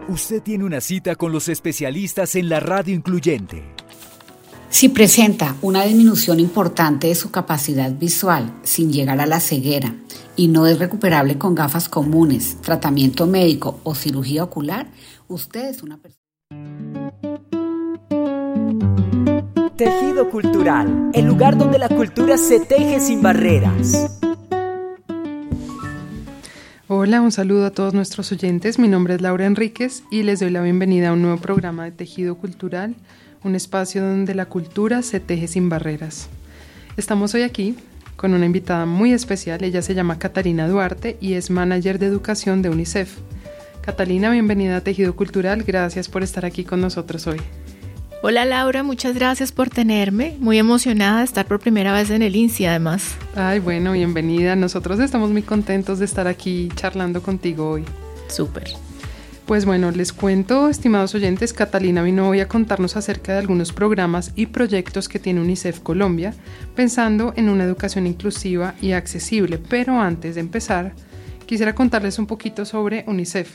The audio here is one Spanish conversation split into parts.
Usted tiene una cita con los especialistas en la radio incluyente. Si presenta una disminución importante de su capacidad visual sin llegar a la ceguera y no es recuperable con gafas comunes, tratamiento médico o cirugía ocular, usted es una persona. Tejido Cultural, el lugar donde la cultura se teje sin barreras. Hola, un saludo a todos nuestros oyentes. Mi nombre es Laura Enríquez y les doy la bienvenida a un nuevo programa de Tejido Cultural, un espacio donde la cultura se teje sin barreras. Estamos hoy aquí con una invitada muy especial. Ella se llama Catalina Duarte y es manager de educación de UNICEF. Catalina, bienvenida a Tejido Cultural. Gracias por estar aquí con nosotros hoy. Hola Laura, muchas gracias por tenerme. Muy emocionada de estar por primera vez en el INSI además. Ay, bueno, bienvenida. Nosotros estamos muy contentos de estar aquí charlando contigo hoy. Súper. Pues bueno, les cuento, estimados oyentes, Catalina vino hoy a contarnos acerca de algunos programas y proyectos que tiene UNICEF Colombia, pensando en una educación inclusiva y accesible. Pero antes de empezar, quisiera contarles un poquito sobre UNICEF.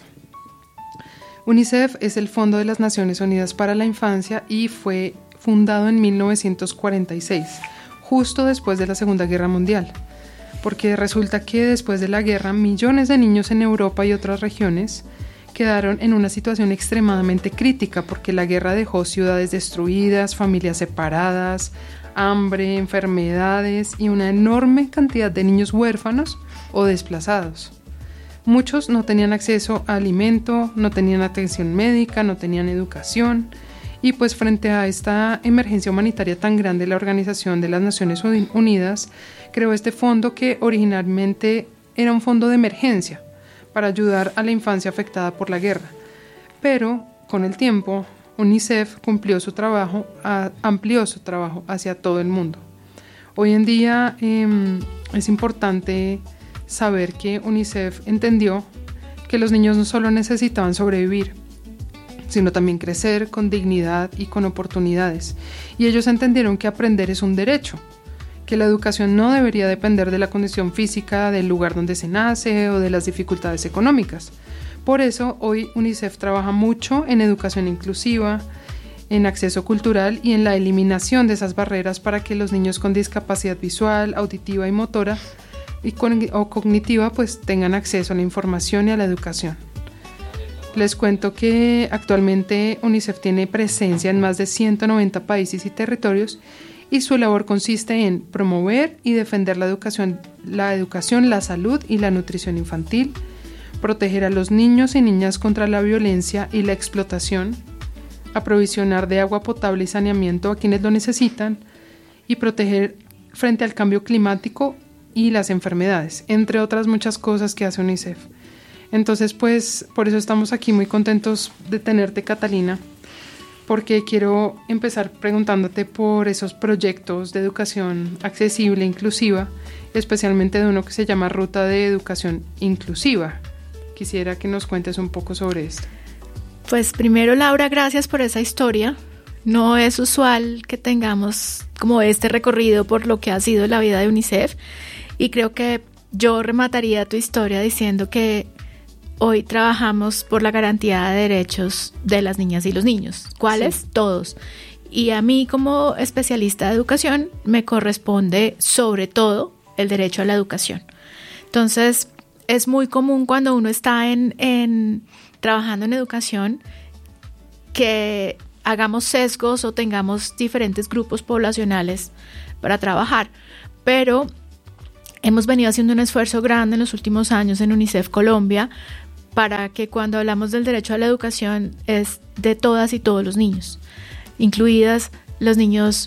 UNICEF es el Fondo de las Naciones Unidas para la Infancia y fue fundado en 1946, justo después de la Segunda Guerra Mundial, porque resulta que después de la guerra millones de niños en Europa y otras regiones quedaron en una situación extremadamente crítica porque la guerra dejó ciudades destruidas, familias separadas, hambre, enfermedades y una enorme cantidad de niños huérfanos o desplazados. Muchos no tenían acceso a alimento, no tenían atención médica, no tenían educación y pues frente a esta emergencia humanitaria tan grande, la Organización de las Naciones Unidas creó este fondo que originalmente era un fondo de emergencia para ayudar a la infancia afectada por la guerra. Pero con el tiempo, UNICEF amplió su trabajo hacia todo el mundo. Hoy en día es importante saber que UNICEF entendió que los niños no solo necesitaban sobrevivir, sino también crecer con dignidad y con oportunidades. Y ellos entendieron que aprender es un derecho, que la educación no debería depender de la condición física, del lugar donde se nace o de las dificultades económicas. Por eso hoy UNICEF trabaja mucho en educación inclusiva, en acceso cultural y en la eliminación de esas barreras para que los niños con discapacidad visual, auditiva y motora o cognitiva pues tengan acceso a la información y a la educación. Les cuento que actualmente UNICEF tiene presencia en más de 190 países y territorios y su labor consiste en promover y defender la educación, la salud y la nutrición infantil, proteger a los niños y niñas contra la violencia y la explotación, aprovisionar de agua potable y saneamiento a quienes lo necesitan y proteger frente al cambio climático y las enfermedades, entre otras muchas cosas que hace UNICEF. Entonces, pues, por eso estamos aquí muy contentos de tenerte, Catalina, porque quiero empezar preguntándote por esos proyectos de educación accesible e inclusiva, especialmente de uno que se llama Ruta de Educación Inclusiva. Quisiera que nos cuentes un poco sobre esto. Pues primero, Laura, gracias por esa historia. No es usual que tengamos como este recorrido por lo que ha sido la vida de UNICEF. Y creo que yo remataría tu historia diciendo que hoy trabajamos por la garantía de derechos de las niñas y los niños. ¿Cuáles? Sí. Todos. Y a mí como especialista de educación me corresponde sobre todo el derecho a la educación. Entonces es muy común cuando uno está trabajando en educación que hagamos sesgos o tengamos diferentes grupos poblacionales para trabajar. Pero hemos venido haciendo un esfuerzo grande en los últimos años en UNICEF Colombia para que cuando hablamos del derecho a la educación es de todas y todos los niños, incluidas los niños